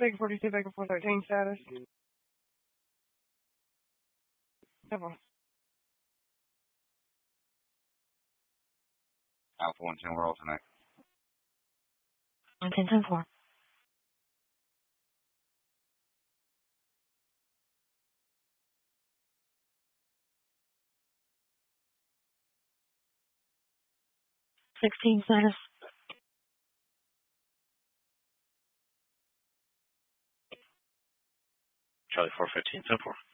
Baker 42, Baker 413 status. 10-4. Alpha 110, we're all tonight. 10-4. Status. Charlie 415, 10-4.